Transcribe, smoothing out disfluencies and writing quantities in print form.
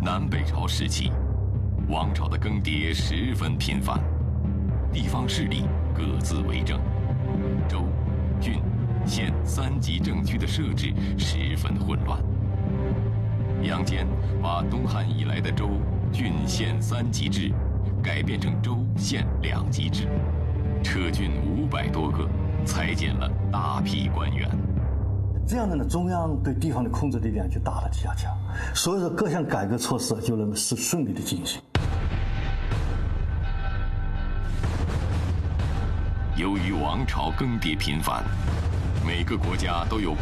南北朝时期，王朝的更迭十分频繁，地方势力各自为政，州、郡、县三级政区的设置十分混乱。杨坚把东汉以来的州、郡、县三级制改变成州、县两级制，撤郡500多个，裁减了大批官员。 这样的呢，中央对地方的控制力量就大大加强，所以说各项改革措施就能是顺利的进行。 由于王朝更迭频繁，每个国家都有